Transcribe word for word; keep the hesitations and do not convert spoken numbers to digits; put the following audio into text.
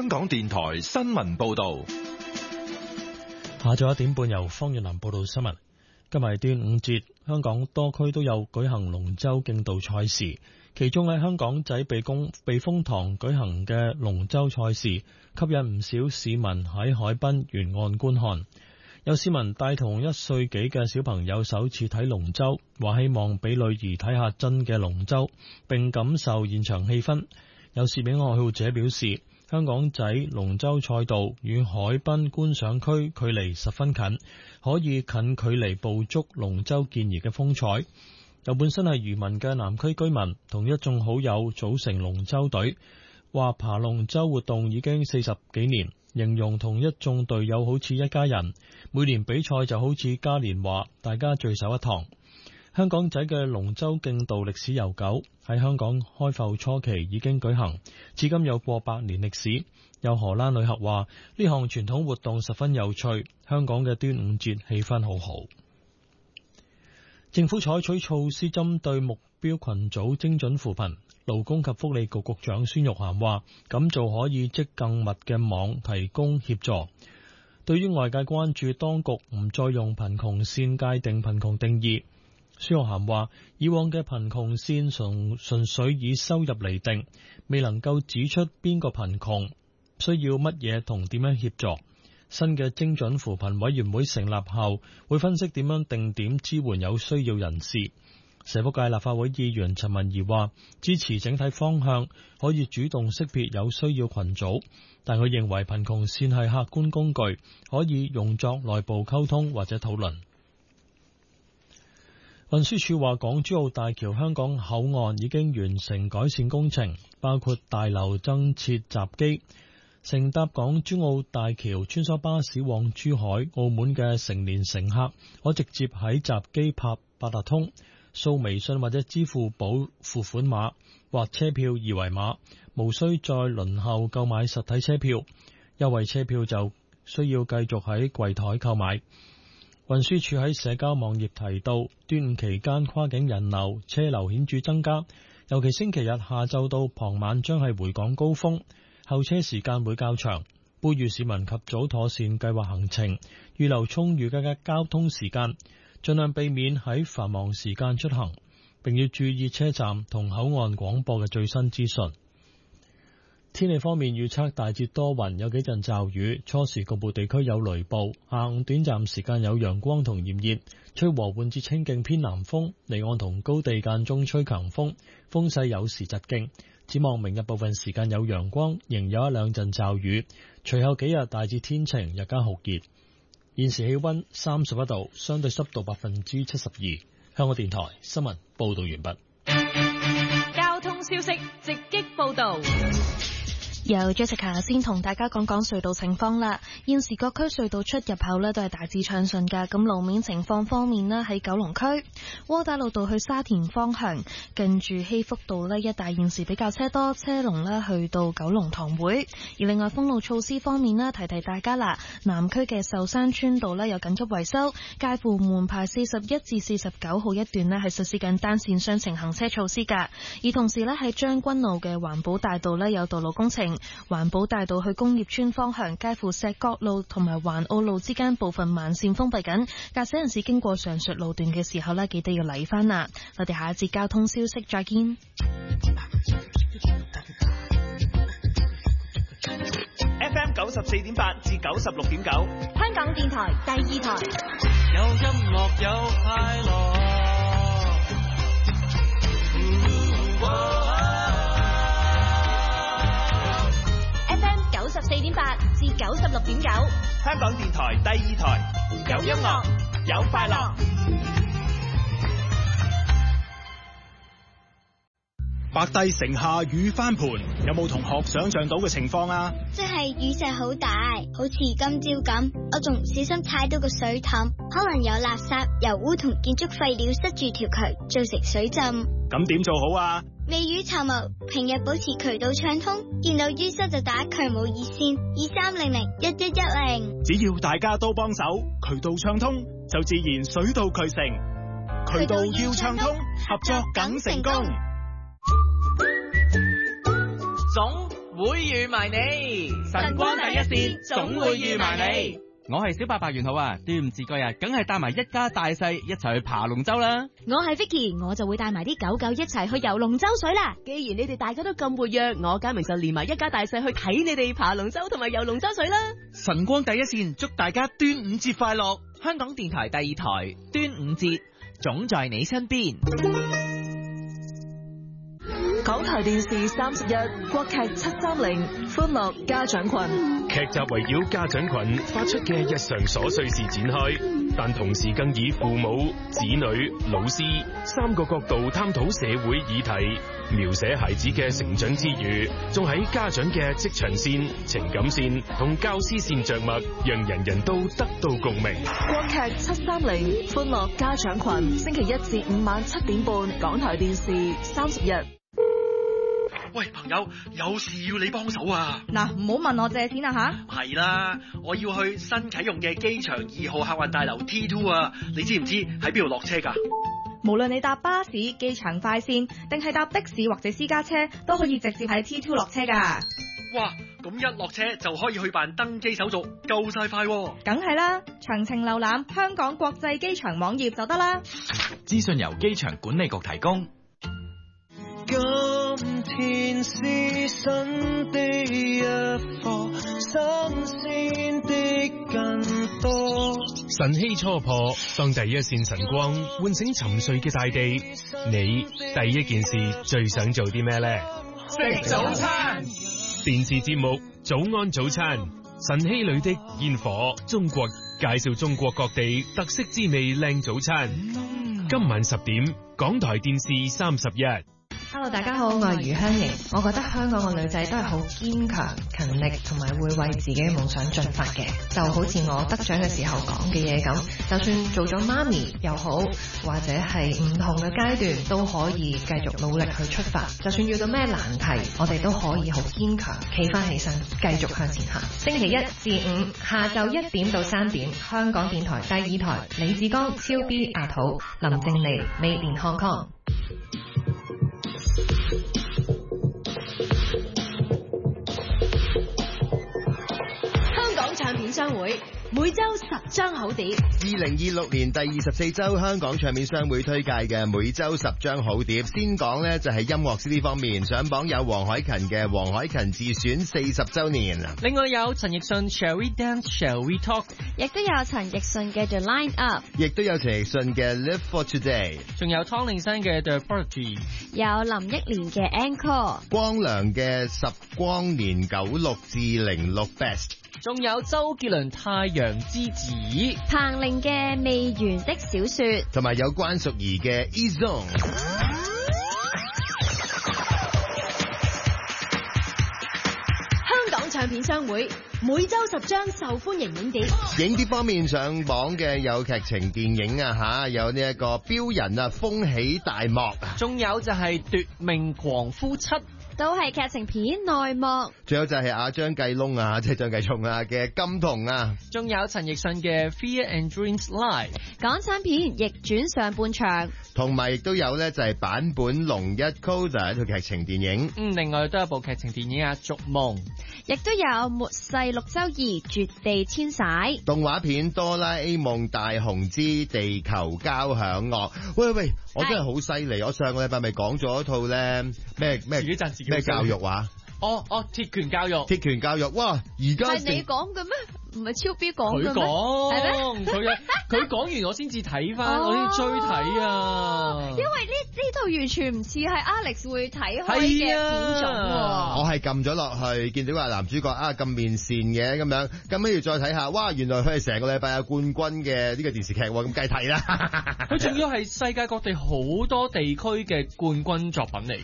香港電台新聞報道。 下晝一點半由方月南報道新聞。今日端午節，香港多區都有舉行龍舟競渡賽事，其中喺香港仔避風避風塘舉行嘅龍舟賽事，吸引唔少市民喺海濱沿岸觀看。有市民帶同一歲幾嘅小朋友首次睇龍舟，話希望俾女兒睇下真嘅龍舟，並感受現場氣氛。有攝影愛好者表示，香港仔龍舟賽道與海濱觀賞區距離十分近，可以近距離捕捉龍舟健兒嘅風采。有本身係漁民嘅南區居民同一眾好友組成龍舟隊，話爬龍舟活動已經四十幾年，形容同一眾隊友好似一家人，每年比賽就好似嘉年華，大家聚首一堂。香港仔嘅龍舟競渡歷史悠久，喺香港開埠初期已經舉行，至今有過百年歷史。有荷蘭旅客話，呢項傳統活動十分有趣，香港嘅端午節氣氛好好。政府採取措施針對目標群組精準扶貧，勞工及福利局局長孫玉菡話，咁做可以織更密嘅網提供協助。對於外界關注當局唔再用貧窮線界定貧窮定義，孫玉菡話，以往嘅貧窮線純純粹以收入嚟定，未能夠指出邊個貧窮需要乜嘢同點樣協助。新嘅精準扶貧委員會成立後，會分析點樣定點支援有需要人士。社福界立法會議員陳文儀話，支持整體方向，可以主動識別有需要群組，但佢認為貧窮線係客觀工具，可以用作內部溝通或者討論。運輸署話，港珠澳大橋香港口岸已經完成改善工程，包括大樓增設閘機。乘搭港珠澳大橋穿梭巴士往珠海、澳門嘅成年乘客，可直接喺閘機拍八達通、掃微信或者支付寶付款碼或車票二維碼，無需再輪候購買實體車票。優惠車票就需要繼續喺櫃台購買。運輸署喺社交網頁提到，端午期間跨境人流車流顯著增加，尤其星期日下晝到傍晚將係回港高峰，候車時間會較長，呼籲市民及早妥善計劃行程，預留充裕嘅交通時間，盡量避免喺繁忙時間出行，並要注意車站同口岸廣播嘅最新資訊。天氣方面預測大致多雲，有幾陣驟雨，初時局部地區有雷暴，下午短暫時間有陽光同炎熱，吹和緩至清勁偏南風，離岸同高地間中吹強風，風勢有時疾勁。展望明日部分時間有陽光，仍有一兩陣驟雨，隨後幾日大致天晴，日間酷熱。現時氣溫三十一度，相對濕度百分之七十二。香港電台新聞報道完畢。 交通消息直擊報道。 由 Jessica 先同大家講講隧道情況啦。現時各區隧道出入口呢都係大致暢順㗎。咁路面情況方面呢，喺九龍區窩打老道去沙田方向，近住希福道呢一帶現時比較車多，車龍呢去到九龍塘會。而另外封路措施方面呢，提提大家啦，南區嘅壽山村道呢有緊急維修，介乎門牌四十一至四十九號一段呢係實施緊單線雙程行車措施㗎。而同時呢，喺將軍澳嘅環保大道呢有道路工程。環保大道去工業村方向，介乎石角路同埋環澳路之間部分慢線封閉緊，駕駛人士經過上述路段嘅時候呢，記得要留意返啦。我哋下一節交通消息再見。 F M 九十四點八至九十六點九， 香港電台第二台， 有音樂有快樂。 九十四點八至九十六點九， 香港電台第二台，有音樂有快樂。 白帝城下雨翻盤，有冇同學想象到嘅情況啊？ 即係雨勢好大，好似今朝咁，我仲唔小心踩到個水凼，可能有垃圾、油污同建築廢料塞住條渠，造成水浸。 咁點做好啊？ 未雨綢繆，平日保持渠道暢通，見到淤塞就打渠務熱線二三零零一一一零。 只要大家都幫手，渠道暢通就自然水到渠成。渠道要暢通，合作梗成功。 總會遇埋你。晨光第一線，總會遇埋你。我係小白白元好啊！端午節嗰日，梗係帶埋一家大細一齊去爬龍舟啦。 我係 Vicky，我就會帶埋啲狗狗一齊去游龍舟水啦。 既然你哋大家都咁活躍，我家明就連埋一家大細去睇你哋爬龍舟同埋游龍舟水啦。 晨光第一線，祝大家端午節快樂！香港電台第二台端午節，總在你身邊。 港台電視三十一國劇七三零歡樂家長群， 劇集圍繞家長群發出嘅日常瑣碎事展開，但同時更以父母、子女、老師三個角度探討社會議題，描寫孩子嘅成長之餘，仲喺家長嘅職場線、情感線同教師線着墨，讓人人都得到共鳴。 國劇七三零歡樂家長群，星期一至五晚七點半，港台電視三十一。 喂，朋友，有事要你幫手啊！ 嗱，唔好問我借錢啊吓！ 係啦，我要去新啟用嘅機場二號客運大樓 T 二 啊！你知唔知喺邊度落車㗎？ 無論你搭巴士、機場快線，定係搭的士或者私家車，都可以直接喺 T 二 落車㗎。 哇！咁一落車就可以去辦登機手續，夠晒快喎！ 梗係啦，詳情瀏覽香港國際機場網頁就得啦。 資訊由機場管理局提供。 今天是新的一課，新鮮的更多。 晨曦初破，當第一線晨光喚醒沉睡嘅大地，你第一件事最想做啲咩呢？ 食早餐。 電視節目《早安早餐》，晨曦裏的煙火，中國介紹中國各地特色滋味靚早餐。今晚十點，港台電視三十一。 Hello， 大家好，我係余香凝。我覺得香港嘅女仔都係好堅強、勤力，同埋會為自己嘅夢想進發嘅。就好似我得獎嘅時候講嘅嘢咁，就算做咗媽咪又好，或者係唔同嘅階段，都可以繼續努力去出發。就算遇到咩難題，我哋都可以好堅強，企翻起身，繼續向前行。星期一至五下晝一點到三點，香港電台第二台，李志剛、超 B 阿土、林靜妮、美蓮康康。 唱片商會每周十張好碟。 二零二六年第二十四周香港唱片商會推介嘅每周十張好碟，先講呢就係音樂 C D 方面，上榜有黃凱芹嘅黃凱芹自選四十周年， 另外有陳奕迅 Shall We Dance Shall We Talk， 亦都有陳奕迅嘅 The Line Up， 亦都有陳奕迅嘅 Live For Today， 仲有湯令山嘅 The Prodigy， 有林憶蓮嘅 Encore， 光良嘅十光年九六至零六 Best， 仲有周杰倫《太陽之子》， 彭羚嘅《未完的小說》， 同埋有關淑怡嘅 E-Zone。 香港唱片商會每周十張受歡迎影碟。 影碟方面上榜嘅有劇情電影啊吓，有呢一個飆人啊，風起大幕， 仲有就係奪命狂夫七。 都係劇情片內幕， 仲有就係阿張繼聰啊，即係張繼聰啊嘅金童啊， 仲有陳奕迅嘅 Fear and Dreams Live， 港產片逆轉上半場， 同埋亦都有咧就係版本龍一 Coda 一套劇情電影。 嗯，另外都有部劇情電影啊，逐夢， 亦都有末世六週二絕地遷徙， 動畫片哆啦 A 夢大雄之地球交響樂。喂喂，我真係好犀利！我上個禮拜咪講咗一套咧咩咩咩教育話？ 哦哦，鐵拳教育， 鐵拳教育，哇！而家係你講嘅咩？唔係超 B 講嘅咩？ 佢講， 係咩？ 佢佢講完我先至睇翻，我先追睇啊！ 因為呢呢套完全唔似係 Alex 會睇開嘅片種喎。 我係撳咗落去，見到話男主角啊咁面善嘅咁樣，咁跟住再睇下，哇！原來佢係成個禮拜有冠軍嘅呢個電視劇喎，咁梗係睇啦。 佢仲要係世界各地好多地區嘅冠軍作品嚟